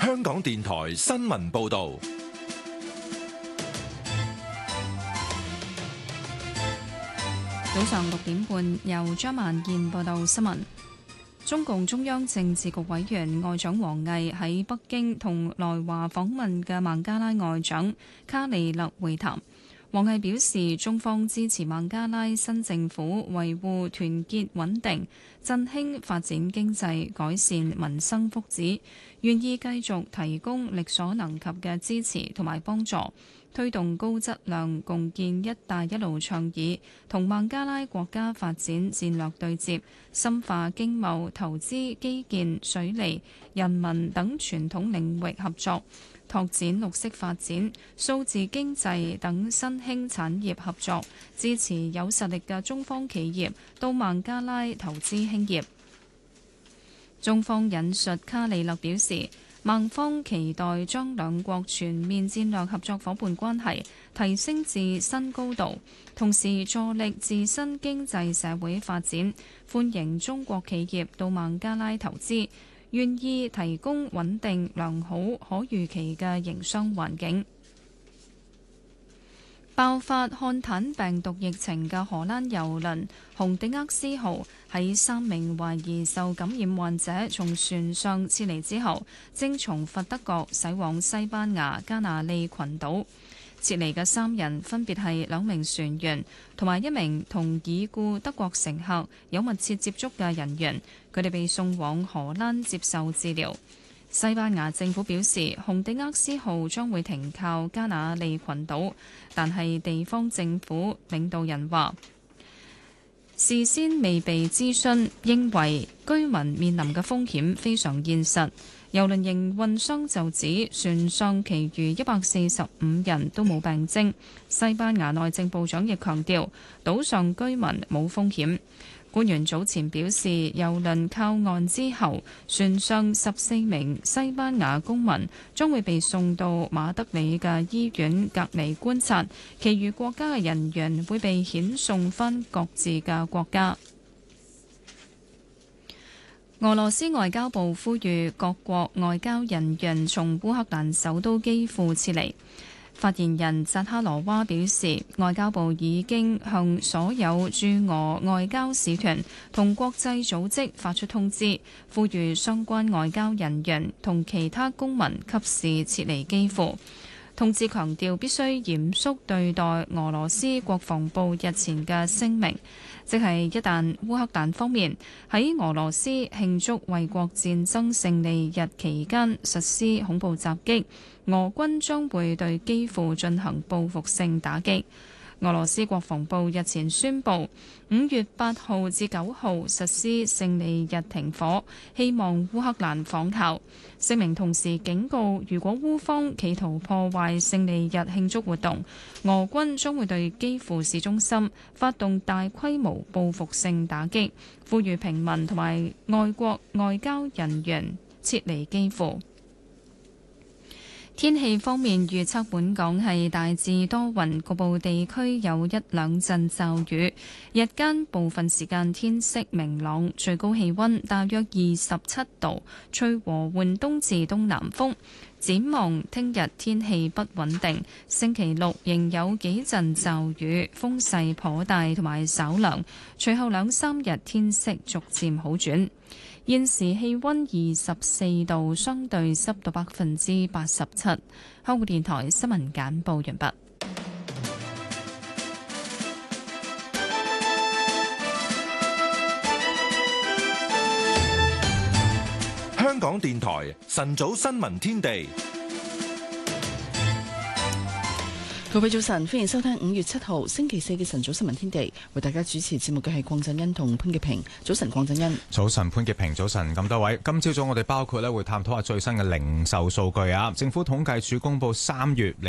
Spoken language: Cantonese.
香港電台新聞報道。 早上6點半，由張萬燕報道新聞。中共中央政治局委員外長王毅喺北京同來華訪問嘅孟加拉外長卡利勒會談。王毅表示，中方支持孟加拉新政府維護團結穩定、振興發展經濟、改善民生福祉，願意繼續提供力所能及嘅支持同埋幫助，推動高質量共建一帶一路倡議，同孟加拉國家發展戰略對接，深化經貿、投資、基建、水利、人民等傳統領域合作，拓展綠色發展、數字經濟等新興產業合作，支持有實力嘅中方企業到孟加拉投資興業。中方引述卡利勒表示，孟方期待將兩國全面戰略合作伙伴關係提升至新高度，同時助力自身經濟社會發展，歡迎中國企業到孟加拉投資，願意提供穩定、良好、可預期嘅營商環境。爆發漢坦病毒疫情嘅荷蘭郵輪紅迪厄斯號喺3名懷疑受感染患者從船上撤離之後，正從佛得角駛往西班牙加那利群島。撤離嘅3人分別係2名船員同埋1名同已故德國乘客有密切接觸嘅人員，佢哋被送往荷蘭接受治療。西班牙政府表示，紅迪厄斯號將會停靠加那利群島，但係地方政府領導人話，事先未被諮詢，認為居民面臨嘅風險非常現實。郵輪營運商就指，船上其餘145人都冇病徵。西班牙內政部長亦強調，島上居民冇風險。官員早前表示，郵輪靠岸之後，船上14名西班牙公民將會被送到馬德里嘅醫院隔離觀察，其餘國家嘅人員會被遣送返各自嘅國家。俄羅斯外交部呼籲各國外交人員從烏克蘭首都基輔撤離。發言人扎哈羅娃表示，外交部已經向所有駐俄外交使團同國際組織發出通知，呼籲相關外交人員同其他公民及時撤離基輔。通知強調必須嚴肅對待俄羅斯國防部日前嘅聲明，即係一旦烏克蘭方面喺俄羅斯慶祝衛國戰爭勝利日期間實施恐怖襲擊，俄軍將會對基輔進行報復性打擊。俄羅斯國防部日前宣布，5月8號至9號實施勝利日停火，希望烏克蘭仿效。聲明同時警告，如果烏方企圖破壞勝利日慶祝活動，俄軍將會對基輔市中心發動大規模報復性打擊，呼籲平民同埋外國外交人員撤離基輔。天氣方面預測，本港係大致多雲，局部地區有1兩陣驟雨。日間部分時間天色明朗，最高氣溫大約27度，吹和緩東至東南風。展望聽日天氣不穩定，星期6仍有幾陣驟雨，風勢頗大同埋稍涼。隨後2、3日天色逐漸好轉。現時氣溫24度，相對濕度87%。香港電台新聞簡報完畢。 香港電台晨早新聞天地。 各位早晨，歡迎收聽5月7號星期4嘅晨早新聞天地。為大家主持節目嘅係鄺振恩同潘潔平。早晨，鄺振恩。 早晨，潘潔平。早晨，咁多位。今朝早我哋包括會探討下最新嘅零售數據啊。政府統計處公布3月